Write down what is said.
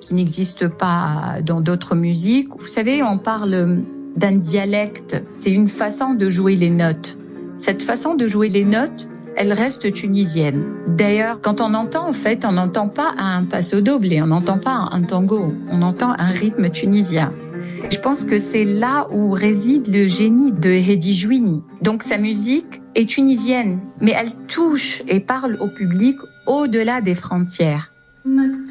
qui n'existe pas dans d'autres musiques. Vous savez, on parle d'un dialecte. C'est une façon de jouer les notes. Cette façon de jouer les notes, elle reste tunisienne. D'ailleurs, quand on entend, en fait, on n'entend pas un passo doble, on n'entend pas un tango, on entend un rythme tunisien. Je pense que c'est là où réside le génie de Hedi Jouini. Donc sa musique est tunisienne, mais elle touche et parle au public au-delà des frontières.